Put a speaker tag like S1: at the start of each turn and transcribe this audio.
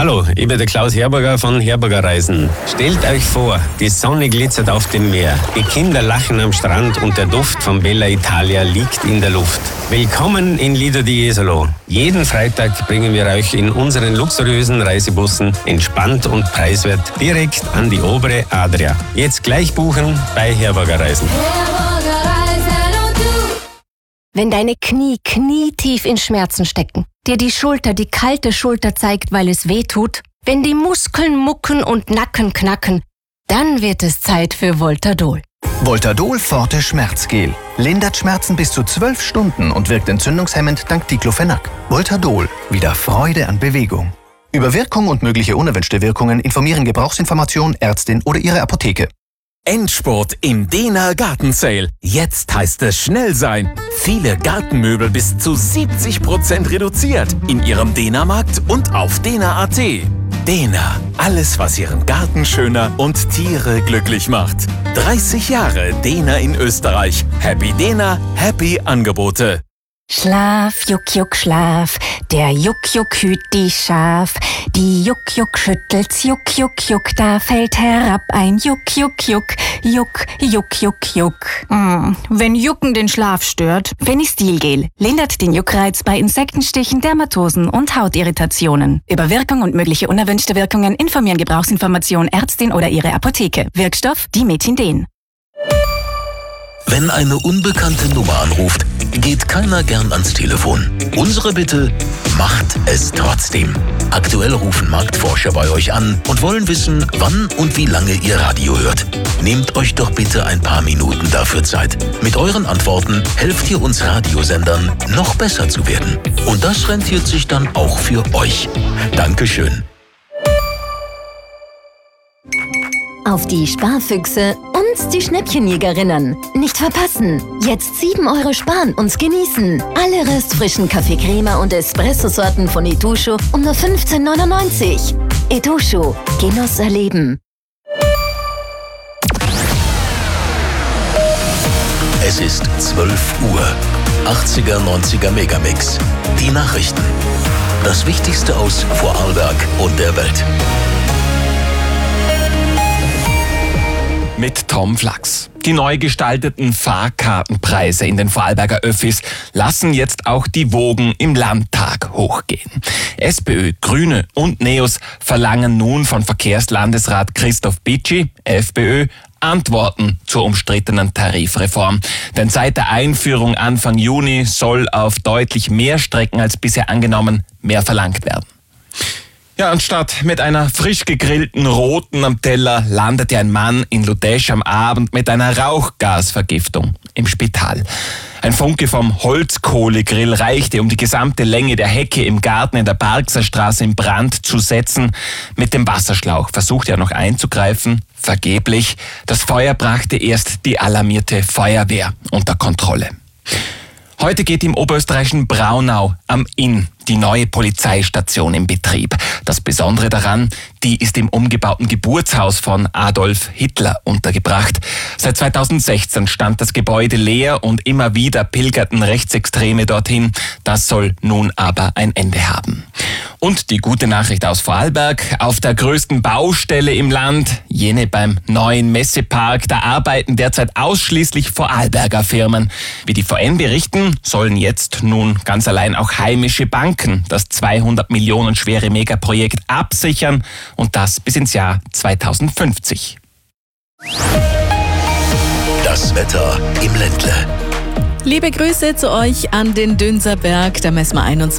S1: Hallo, ich bin der Klaus Herberger von Herberger Reisen. Stellt euch vor, die Sonne glitzert auf dem Meer, die Kinder lachen am Strand und der Duft von Bella Italia liegt in der Luft. Willkommen in Lido di Jesolo. Jeden Freitag bringen wir euch in unseren luxuriösen Reisebussen entspannt und preiswert direkt an die obere Adria. Jetzt gleich buchen bei Herberger Reisen.
S2: Wenn deine Knie knietief in Schmerzen stecken, dir die Schulter die kalte Schulter zeigt, weil es weh tut, wenn die Muskeln mucken und Nacken knacken, dann wird es Zeit für Voltadol.
S3: Voltadol Forte Schmerzgel. Lindert Schmerzen bis zu 12 Stunden und wirkt entzündungshemmend dank Diclofenac. Voltadol. Wieder Freude an Bewegung. Über Wirkung und mögliche unerwünschte Wirkungen informieren Gebrauchsinformation, Ärztin oder Ihre Apotheke.
S4: Endspurt im Dena Garten Sale. Jetzt heißt es schnell sein. Viele Gartenmöbel bis zu 70% reduziert. In Ihrem Dena-Markt und auf dena.at. Dena. Alles, was Ihren Garten schöner und Tiere glücklich macht. 30 Jahre Dena in Österreich. Happy Dena, happy Angebote.
S2: Schlaf, Juck, Juck, Schlaf, der Juck, Juck hüt die Schaf. Die Juck, Juck schüttelt's, Juck, Juck, Juck, da fällt herab ein Juck, Juck, Juck, Juck, Juck, Juck, Juck.
S5: Wenn Jucken den Schlaf stört.
S2: Fenistilgel lindert den Juckreiz bei Insektenstichen, Dermatosen und Hautirritationen. Über Wirkung und mögliche unerwünschte Wirkungen informieren Gebrauchsinformation, Ärztin oder Ihre Apotheke. Wirkstoff Dimetindin.
S6: Wenn eine unbekannte Nummer anruft, geht keiner gern ans Telefon. Unsere Bitte, macht es trotzdem. Aktuell rufen Marktforscher bei euch an und wollen wissen, wann und wie lange ihr Radio hört. Nehmt euch doch bitte ein paar Minuten dafür Zeit. Mit euren Antworten helft ihr uns Radiosendern, noch besser zu werden. Und das rentiert sich dann auch für euch. Dankeschön.
S7: Auf die Sparfüchse und die Schnäppchenjägerinnen. Nicht verpassen. Jetzt 7 € sparen und genießen. Alle restfrischen Kaffee-Crema und Espresso-Sorten von Itochu um nur 15,99 €. Itochu. Genuss erleben.
S6: Es ist 12 Uhr. 80er, 90er Megamix. Die Nachrichten. Das Wichtigste aus Vorarlberg und der Welt.
S4: Mit Tom Flachs. Die neu gestalteten Fahrkartenpreise in den Vorarlberger Öffis lassen jetzt auch die Wogen im Landtag hochgehen. SPÖ, Grüne und NEOS verlangen nun von Verkehrslandesrat Christoph Bitschi, FPÖ, Antworten zur umstrittenen Tarifreform. Denn seit der Einführung Anfang Juni soll auf deutlich mehr Strecken als bisher angenommen mehr verlangt werden. Ja, anstatt mit einer frisch gegrillten Roten am Teller landete ein Mann in Ludesch am Abend mit einer Rauchgasvergiftung im Spital. Ein Funke vom Holzkohlegrill reichte, um die gesamte Länge der Hecke im Garten in der Barxerstraße in Brand zu setzen. Mit dem Wasserschlauch versuchte er noch einzugreifen, vergeblich. Das Feuer brachte erst die alarmierte Feuerwehr unter Kontrolle. Heute geht im oberösterreichischen Braunau am Inn die neue Polizeistation in Betrieb. Das Besondere daran, die ist im umgebauten Geburtshaus von Adolf Hitler untergebracht. Seit 2016 stand das Gebäude leer und immer wieder pilgerten Rechtsextreme dorthin. Das soll nun aber ein Ende haben. Und die gute Nachricht aus Vorarlberg: Auf der größten Baustelle im Land, jene beim neuen Messepark, da arbeiten derzeit ausschließlich Vorarlberger Firmen. Wie die VN berichten, sollen jetzt nun ganz allein auch heimische Banken das 200 Millionen schwere Megaprojekt absichern und das bis ins Jahr 2050.
S6: Das Wetter im Ländle.
S5: Liebe Grüße zu euch an den Dünserberg. Da messen wir 21